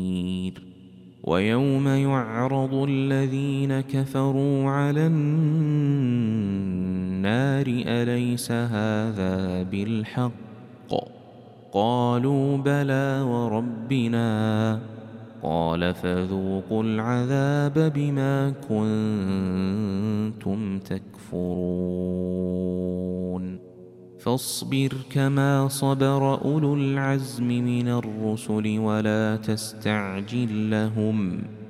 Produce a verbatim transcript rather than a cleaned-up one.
ويوم يعرض الذين كفروا على النار أليس هذا بالحق قالوا بلى وربنا قال فذوقوا العذاب بما كنتم تكفرون فاصبر كما صبر أولو العزم من الرسل ولا تستعجل لهم